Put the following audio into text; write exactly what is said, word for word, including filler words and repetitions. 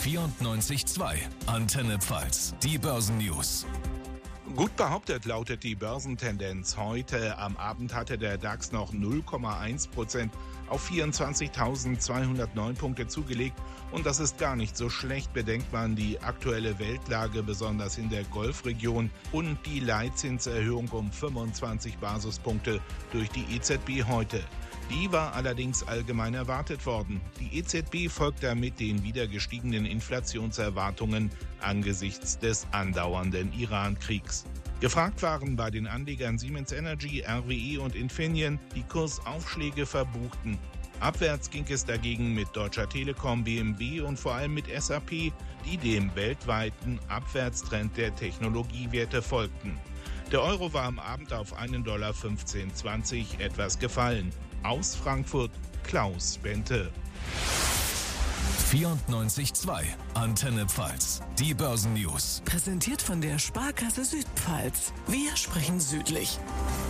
vierundneunzig Komma zwei Antenne Pfalz, die Börsennews. Gut behauptet lautet die Börsentendenz heute. Am Abend hatte der DAX noch null Komma eins Prozent auf vierundzwanzigtausendzweihundertneun Punkte zugelegt. Und das ist gar nicht so schlecht, bedenkt man die aktuelle Weltlage, besonders in der Golfregion, und die Leitzinserhöhung um fünfundzwanzig Basispunkte durch die E Z B heute. Die war allerdings allgemein erwartet worden. Die E Z B folgt damit den wieder gestiegenen Inflationserwartungen angesichts des andauernden Iran-Kriegs. Gefragt waren bei den Anlegern Siemens Energy, R W E und Infineon, die Kursaufschläge verbuchten. Abwärts ging es dagegen mit Deutscher Telekom, B M W und vor allem mit S A P, die dem weltweiten Abwärtstrend der Technologiewerte folgten. Der Euro war am Abend auf einen Dollar fünfzehn zwanzig etwas gefallen. Aus Frankfurt, Klaus Bente. vierundneunzig Komma zwei Antenne Pfalz, die Börsennews. Präsentiert von der Sparkasse Südpfalz. Wir sprechen südlich.